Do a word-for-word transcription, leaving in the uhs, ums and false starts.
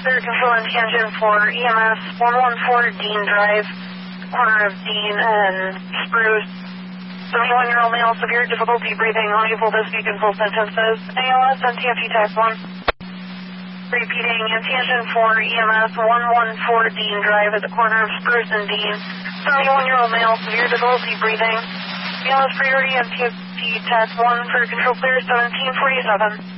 Clear control and tangent for E M S one one four Dean Drive, corner of Dean and Spruce. seventy-one-year-old male, severe difficulty breathing, unable to speak in full sentences. A L S and T F T type one. Repeating, and tangent for E M S one one four Dean Drive at the corner of Spruce and Dean. seventy-one-year-old male, severe difficulty breathing. A L S priority and T F T type one for control clear seventeen forty-seven.